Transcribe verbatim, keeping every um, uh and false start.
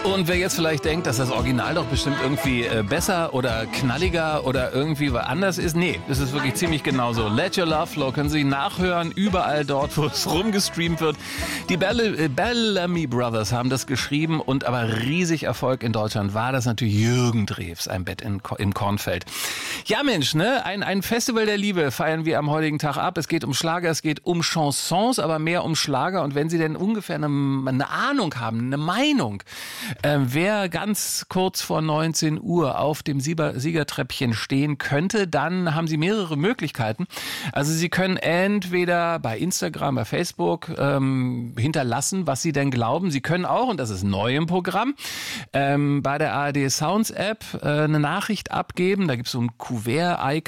Und wer jetzt vielleicht denkt, dass das Original doch bestimmt irgendwie äh, besser oder knalliger oder irgendwie anders ist, nee, das ist wirklich ziemlich genauso. Let Your Love Flow können Sie nachhören, überall dort, wo es rumgestreamt wird. Die Bell- äh, Bellamy Brothers haben das geschrieben und aber riesig Erfolg in Deutschland war das natürlich Jürgen Drews, ein Bett in, im Kornfeld. Ja Mensch, ne, ein, ein Festival der Liebe feiern wir am heutigen Tag ab. Es geht um Schlager, es geht um Chansons, aber mehr um Schlager. Und wenn Sie denn ungefähr eine, eine Ahnung haben, eine Meinung, äh, wer ganz kurz vor neunzehn Uhr auf dem Sieger- Siegertreppchen stehen könnte, dann haben Sie mehrere Möglichkeiten. Also Sie können entweder bei Instagram, bei Facebook ähm, hinterlassen, was Sie denn glauben. Sie können auch, und das ist neu im Programm, ähm, bei der A R D Sounds App äh, eine Nachricht abgeben. Da gibt es so ein Kuvert-Icon.